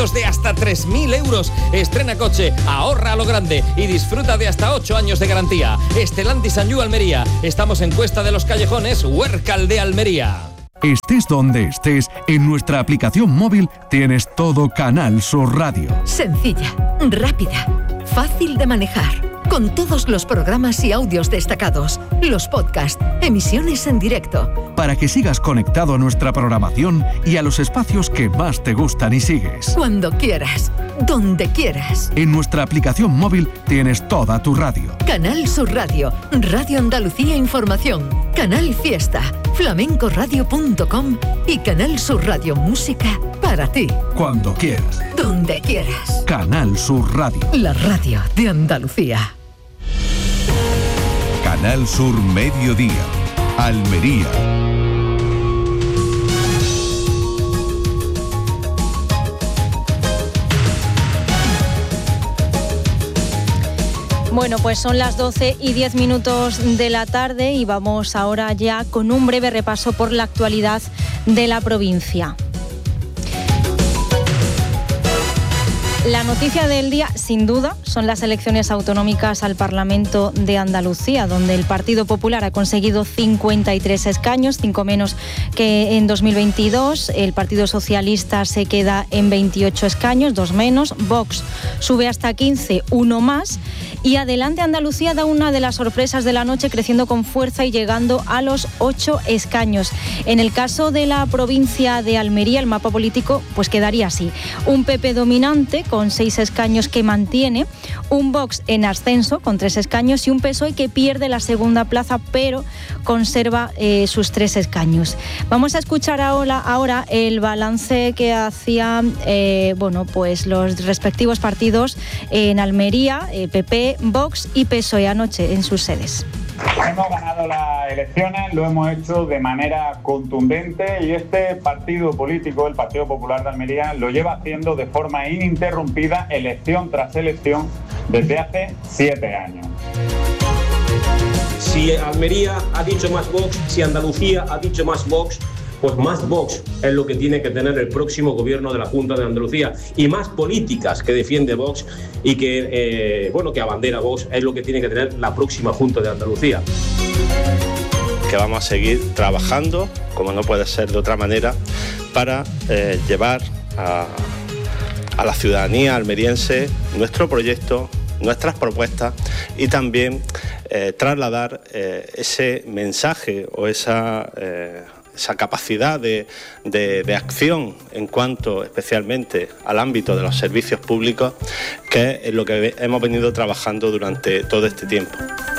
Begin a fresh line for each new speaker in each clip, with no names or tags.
de hasta 3.000 euros. Estrena coche, ahorra a lo grande y disfruta de hasta 8 años de garantía. Stellantis Sanyu Almería. Estamos en Cuesta de los Callejones, Huércal de Almería.
Estés donde estés, en nuestra aplicación móvil tienes todo Canal Sur Radio.
Sencilla, rápida, fácil de manejar, con todos los programas y audios destacados, los podcasts, emisiones en directo.
Para que sigas conectado a nuestra programación y a los espacios que más te gustan y sigues.
Cuando quieras, donde quieras.
En nuestra aplicación móvil tienes toda tu radio.
Canal Sur Radio, Radio Andalucía Información, Canal Fiesta, flamencoradio.com y Canal Sur Radio Música para ti.
Cuando quieras.
Donde quieras.
Canal Sur Radio.
La radio de Andalucía.
Canal Sur Mediodía, Almería.
Bueno, pues son las 12:10 de la tarde y vamos ahora ya con un breve repaso por la actualidad de la provincia. La noticia del día, sin duda, son las elecciones autonómicas al Parlamento de Andalucía, donde el Partido Popular ha conseguido 53 escaños, 5 menos que en 2022. El Partido Socialista se queda en 28 escaños, 2 menos. Vox sube hasta 15, 1 más. Y Adelante Andalucía da una de las sorpresas de la noche, creciendo con fuerza y llegando a los 8 escaños. En el caso de la provincia de Almería, el mapa político pues quedaría así. Un PP dominante con 6 escaños que mantiene, un Vox en ascenso con 3 escaños y un PSOE que pierde la segunda plaza pero conserva sus 3 escaños. Vamos a escuchar ahora el balance que hacían pues los respectivos partidos en Almería, PP, Vox y PSOE anoche en sus sedes.
Hemos ganado las elecciones, lo hemos hecho de manera contundente y este partido político, el Partido Popular de Almería, lo lleva haciendo de forma ininterrumpida, elección tras elección, desde hace 7 años.
Si Almería ha dicho más Vox, si Andalucía ha dicho más Vox, pues más Vox es lo que tiene que tener el próximo gobierno de la Junta de Andalucía y más políticas que defiende Vox y que abandera Vox es lo que tiene que tener la próxima Junta de Andalucía.
Que vamos a seguir trabajando, como no puede ser de otra manera, para llevar a la ciudadanía almeriense nuestro proyecto, nuestras propuestas y también trasladar ese mensaje o esa capacidad de acción en cuanto especialmente al ámbito de los servicios públicos, que es lo que hemos venido trabajando durante todo este tiempo.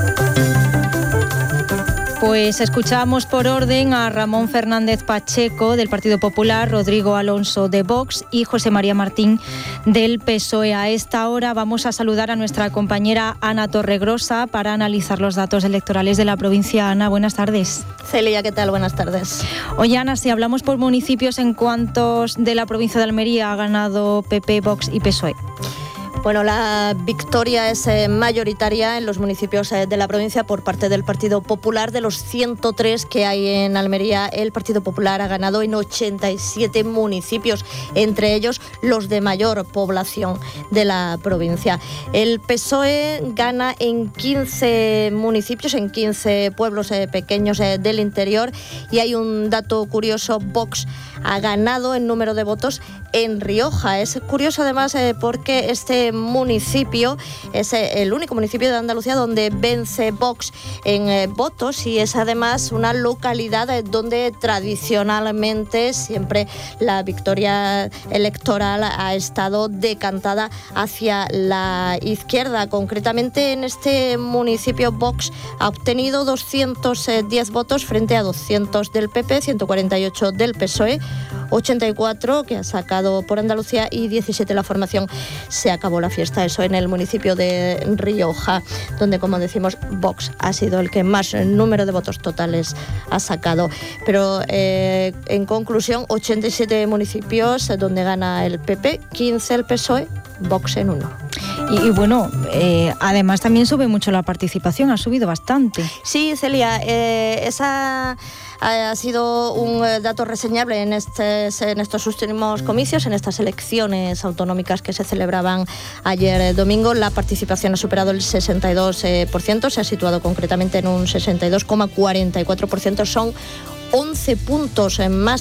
Pues escuchamos por orden a Ramón Fernández Pacheco del Partido Popular, Rodrigo Alonso de Vox y José María Martín del PSOE. A esta hora vamos a saludar a nuestra compañera Ana Torregrosa para analizar los datos electorales de la provincia. Ana, buenas tardes.
Celia, ¿qué tal? Buenas tardes.
Oye, Ana, si hablamos por municipios, ¿en cuántos de la provincia de Almería ha ganado PP, Vox y PSOE?
Bueno, la victoria es mayoritaria en los municipios de la provincia por parte del Partido Popular. De los 103 que hay en Almería, el Partido Popular ha ganado en 87 municipios, entre ellos los de mayor población de la provincia. El PSOE gana en 15 municipios, en 15 pueblos pequeños del interior, y hay un dato curioso: Vox ha ganado en número de votos en Rioja. Es curioso además porque este municipio es el único municipio de Andalucía donde vence Vox en votos, y es además una localidad donde tradicionalmente siempre la victoria electoral ha estado decantada hacia la izquierda. Concretamente en este municipio Vox ha obtenido 210 votos frente a 200 del PP, 148 del PSOE, 84 que ha sacado por Andalucía y 17 la formación. Se acabó la fiesta, eso en el municipio de Rioja, donde, como decimos, Vox ha sido el que más número de votos totales ha sacado. Pero en conclusión, 87 municipios donde gana el PP, 15 el PSOE, Vox en 1.
Y bueno, además también sube mucho la participación, ha subido bastante.
Sí, Celia, esa ha sido un dato reseñable en estos últimos comicios, en estas elecciones autonómicas que se celebraban ayer domingo. La participación ha superado el 62%, se ha situado concretamente en un 62,44%. Son 11 puntos más